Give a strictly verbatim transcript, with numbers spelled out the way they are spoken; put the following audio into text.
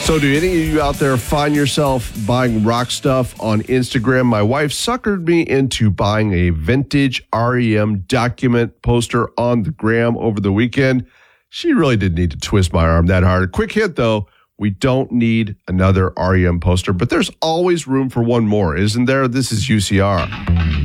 So do any of you out there find yourself buying rock stuff on Instagram? My wife suckered me into buying a vintage R E M document poster on the gram over the weekend. She really didn't need to twist my arm that hard. Quick hint, though, we don't need another R E M poster, but there's always room for one more, isn't there? This is U C R.